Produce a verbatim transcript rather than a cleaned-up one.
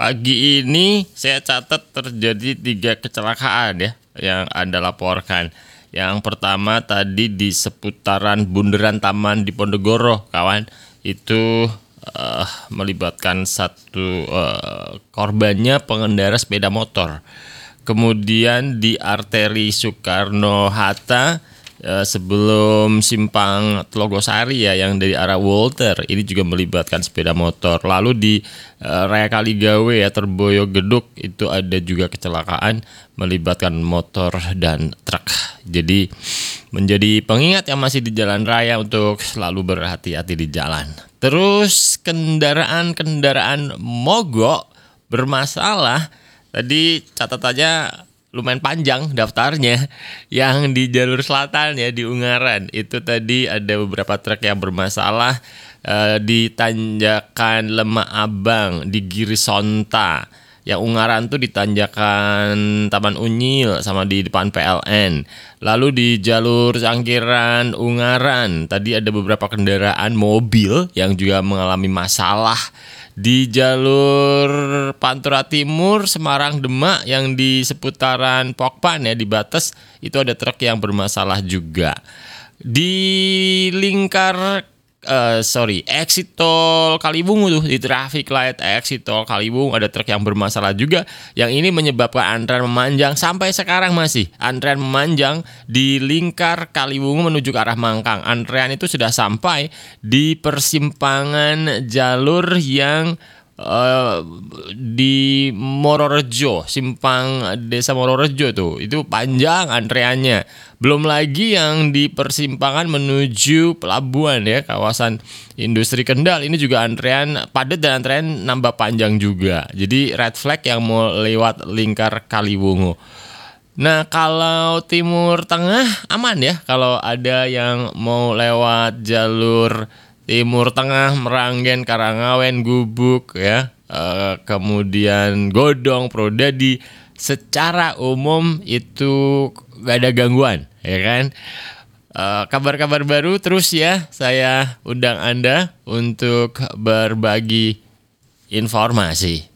Pagi ini saya catat terjadi tiga kecelakaan ya yang Anda laporkan. Yang pertama tadi di seputaran Bundaran Taman Diponegoro, kawan. Itu uh, melibatkan satu uh, korbannya pengendara sepeda motor. Kemudian di arteri Soekarno-Hatta uh, sebelum simpang Telogosari ya yang dari arah Walter, ini juga melibatkan sepeda motor. Lalu di uh, Raya Kaligawe ya Terboyo Geduk itu ada juga kecelakaan melibatkan motor dan truk. Jadi menjadi pengingat yang masih di jalan raya untuk selalu berhati-hati di jalan. Terus kendaraan-kendaraan mogok bermasalah. Tadi catatannya lumayan panjang daftarnya. Yang di jalur selatan ya di Ungaran itu tadi ada beberapa truk yang bermasalah eh, di tanjakan Lemah Abang, di Girisonta. Yang Ungaran tuh di tanjakan Taman Unyil sama di depan P L N. Lalu di jalur Cangkiran Ungaran tadi ada beberapa kendaraan mobil yang juga mengalami masalah. Di jalur Pantura Timur Semarang Demak yang di seputaran Pokpan ya di Bates itu ada truk yang bermasalah juga. Di lingkar Uh, sorry, exit tol Kaliwungu tuh di traffic light exit tol Kaliwungu ada truk yang bermasalah juga. Yang ini menyebabkan antrean memanjang sampai sekarang masih antrean memanjang di lingkar Kaliwungu menuju ke arah Mangkang. Antrean itu sudah sampai di persimpangan jalur yang Uh, di Mororejo, simpang desa Mororejo tuh itu panjang antreannya. Belum lagi yang di persimpangan menuju pelabuhan ya kawasan industri Kendal, ini juga antrean padat dan antrean nambah panjang juga. Jadi red flag yang mau lewat lingkar Kaliwungu. Nah kalau timur tengah aman ya, kalau ada yang mau lewat jalur Timur Tengah, Meranggen, Karangawen, Gubuk ya, e, kemudian Godong, Prodadi, secara umum itu gak ada gangguan, ya kan? E, kabar-kabar baru terus ya, saya undang Anda untuk berbagi informasi.